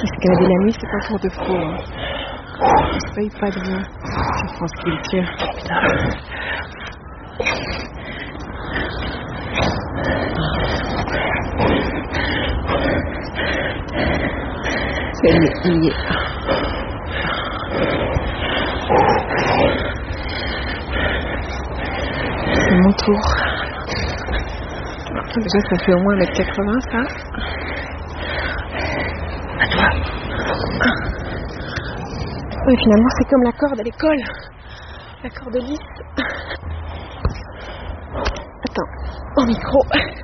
Escalader la nuit, c'est pas pour de faux. Hein. Ça se paye pas de bien. C'est France Culture. Il y est. C'est mon tour. Déjà, ça fait au moins 1m80, ça. À toi. Oui, finalement, c'est comme la corde à l'école. La corde lisse. Attends, au micro.